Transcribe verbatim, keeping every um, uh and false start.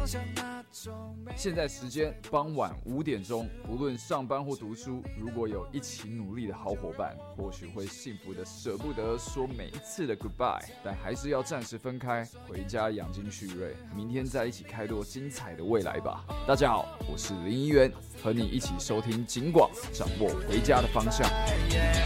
现在时间傍晚五点钟，无论上班或读书，如果有一起努力的好伙伴，或许会幸福的舍不得说每一次的 goodbye， 但还是要暂时分开，回家养精蓄锐，明天再一起开拓精彩的未来吧。大家好，我是林一元，和你一起收听警广，掌握回家的方向。